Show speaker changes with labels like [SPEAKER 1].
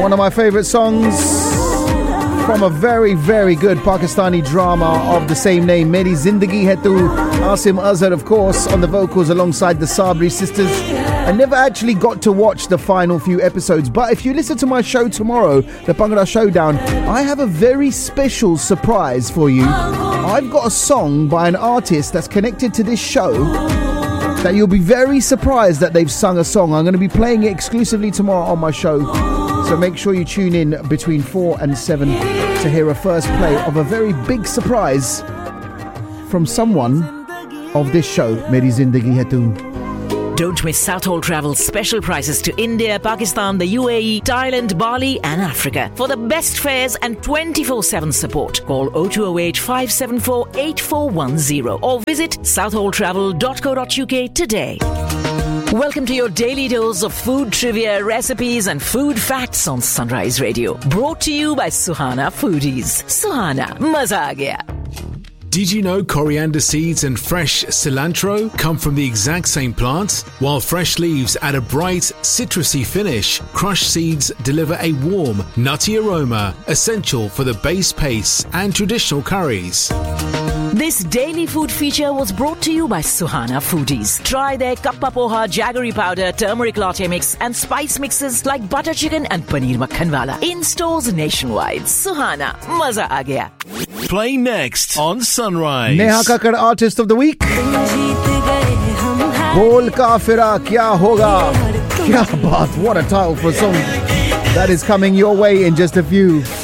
[SPEAKER 1] One of my favorite songs from a very, very good Pakistani drama of the same name, Meri Zindagi Hai Tu. Asim Azhar, of course, on the vocals alongside the Sabri sisters. I never actually got to watch the final few episodes, but if you listen to my show tomorrow, the Bhangra Showdown, I have a very special surprise for you. I've got a song by an artist that's connected to this show that you'll be very surprised that they've sung a song. I'm going to be playing it exclusively tomorrow on my show. So make sure you tune in between 4 and 7 to hear a first play of a very big surprise from someone of this show, Meri Zindagi Hai Tu.
[SPEAKER 2] Don't miss Southall Travel's special prices to India, Pakistan, the UAE, Thailand, Bali and Africa. For the best fares and 24/7 support, call 0208 574 8410 or visit southalltravel.co.uk today. Welcome to your daily dose of food trivia, recipes and food facts on Sunrise Radio. Brought to you by Suhana Foodies. Suhana, maza aa gaya.
[SPEAKER 3] Did you know coriander seeds and fresh cilantro come from the exact same plant? While fresh leaves add a bright, citrusy finish, crushed seeds deliver a warm, nutty aroma essential for the base pastes and traditional curries.
[SPEAKER 2] This daily food feature was brought to you by Suhana Foodies. Try their kappa poha, jaggery powder, turmeric latte mix and spice mixes like butter chicken and paneer makhan wala in stores nationwide. Suhana, maza aa gaya.
[SPEAKER 4] Play next on Sunrise.
[SPEAKER 1] Neha Kakkar, Artist of the Week. Bol Kafira Kya Hoga. Kya Baat. What a title for a song. That is coming your way in just a few.